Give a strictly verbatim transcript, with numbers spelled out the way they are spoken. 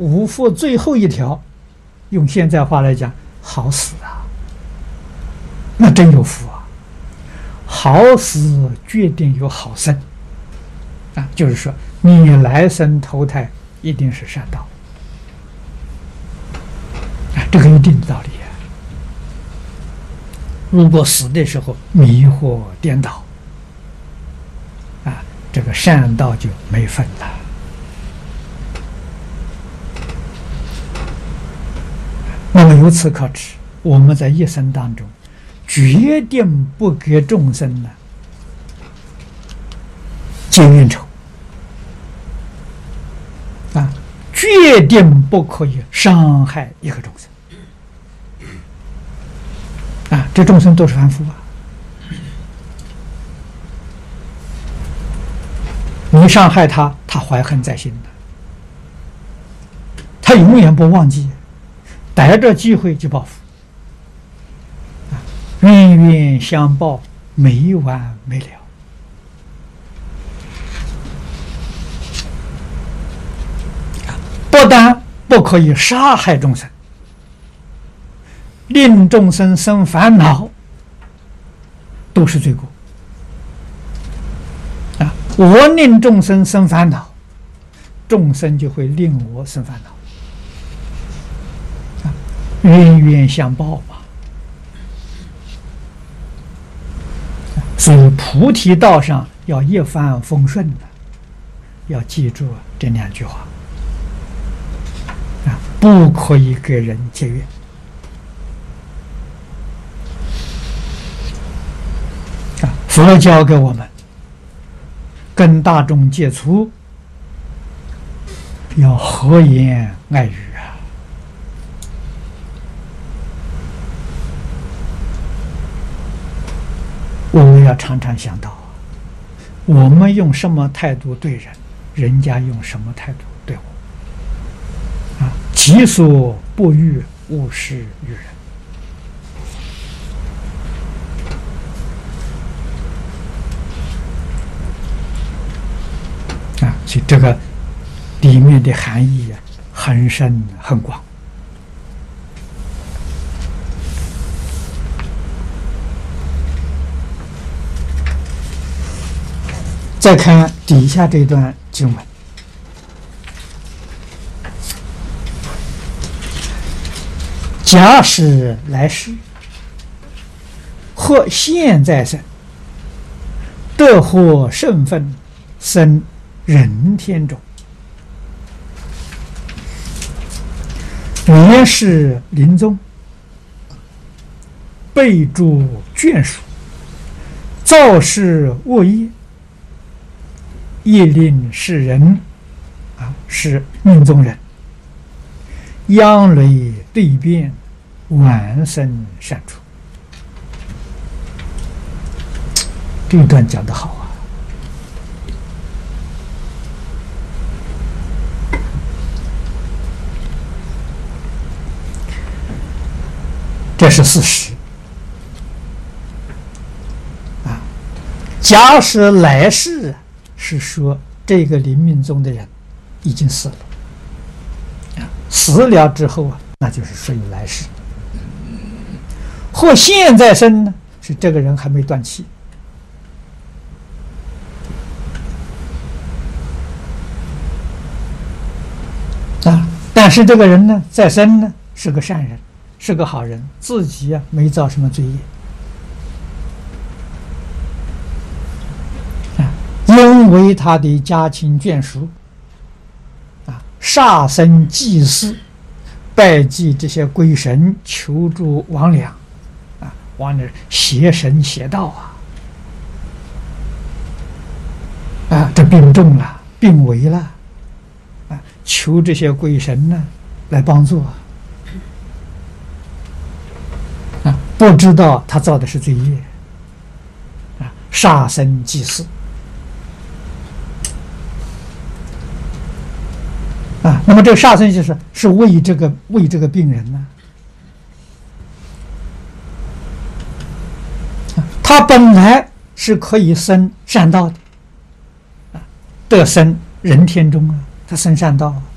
五福最后一条，用现在话来讲，好死啊！那真有福啊！好死决定有好生啊，就是说你来生投胎一定是善道啊，这个一定的道理啊。如果死的时候迷惑颠倒啊，这个善道就没份了。那么由此可知，我们在一生当中决定不给众生呢结冤仇啊，决定不可以伤害一个众生啊，这众生都是凡夫啊，你伤害他，他怀恨在心的，他永远不忘记，逮着机会就报复，啊，冤冤相报，没完没了。不但不可以杀害众生，令众生生烦恼，都是罪过。啊，我令众生生烦恼，众生就会令我生烦恼。啊，冤冤相报嘛。所以菩提道上要一帆风顺的，要记住这两句话。啊，不可以给人结怨。啊，佛教给我们跟大众接触要和颜爱语啊。我们要常常想到，我们用什么态度对人，人家用什么态度对我。啊，己所不欲，勿施于人。啊，所以这个里面的含义啊，很深很广。再看底下这段经文，假使来世或现在生，得获圣分，生人天中，原是临终，备诸眷属，造事恶业，业令世人啊，是命中人，央雷对变，晚生善处。这一段讲得好啊！这是事实啊。假使来世是说这个临命终的人已经死了，啊，死了之后啊，那就是属于来世。或现在生呢，是这个人还没断气。啊，但是这个人呢，在生呢是个善人，是个好人，自己啊没造什么罪业。因为他的家亲眷属啊，杀生祭祀，拜祭这些鬼神，求助魍魉啊，往那邪神邪道啊，啊，这病重了，病危了啊，求这些鬼神呢来帮助啊，不知道他造的是罪业啊，杀生祭祀。啊，那么这个杀生就是是为这个为这个病人呢，啊，他本来是可以生善道的，啊，得生人天中啊，他生善道啊，